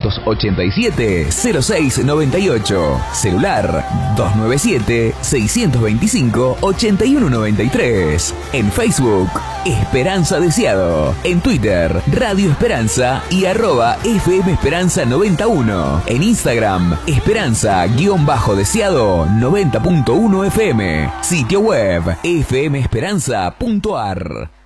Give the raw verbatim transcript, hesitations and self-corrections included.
ochenta y siete, cero seis noventa y ocho. Celular dos nueve siete, seis dos cinco, ocho uno nueve tres. En Facebook, Esperanza Deseado. En Twitter, Radio Esperanza y arroba F M Esperanza noventa y uno. En Instagram, Esperanza-Deseado noventa punto uno F M. Sitio web, f m esperanza punto a r.